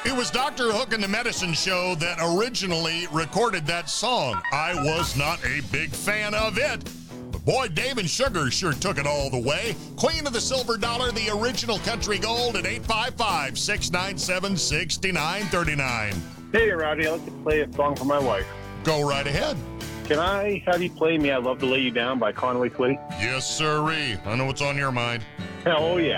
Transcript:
It was Dr. Hook and the Medicine Show that originally recorded that song. I was not a big fan of it. But boy, Dave and Sugar sure took it all the way. Queen of the Silver Dollar, the original country gold at 855-697-6939. Hey, Rowdy, I'd like to play a song for my wife. Go right ahead. Can I have you play Me I Love to Lay You Down by Conway Twitty? Yes, sirree. I know what's on your mind. Oh, yeah.